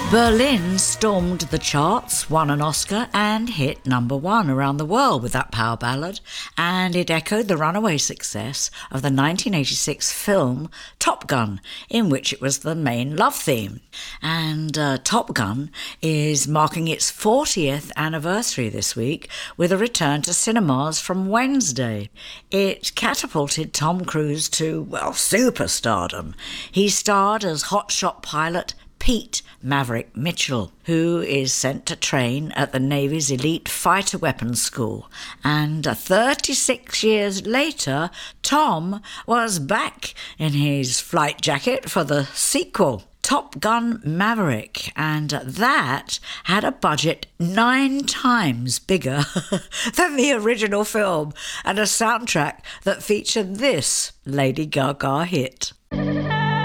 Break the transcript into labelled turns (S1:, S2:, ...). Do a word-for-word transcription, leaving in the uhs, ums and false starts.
S1: Berlin stormed the charts, won an Oscar and hit number one around the world with that power ballad, and it echoed the runaway success of the nineteen eighty-six film Top Gun, in which it was the main love theme. And uh, Top Gun is marking its fortieth anniversary this week with a return to cinemas from Wednesday. It catapulted Tom Cruise to, well, superstardom. He starred as hotshot pilot Pete Maverick Mitchell, who is sent to train at the Navy's elite fighter weapons school. And uh, thirty-six years later, Tom was back in his flight jacket for the sequel, Top Gun Maverick, and that had a budget nine times bigger than the original film and a soundtrack that featured this Lady Gaga hit.